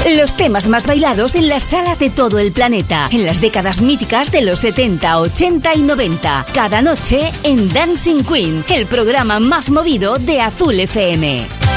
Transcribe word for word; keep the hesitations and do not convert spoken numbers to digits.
Los temas más bailados en las salas de todo el planeta, en las décadas míticas de los setenta, ochenta y noventa. Cada noche en Dancing Queen, el programa más movido de Azul F M.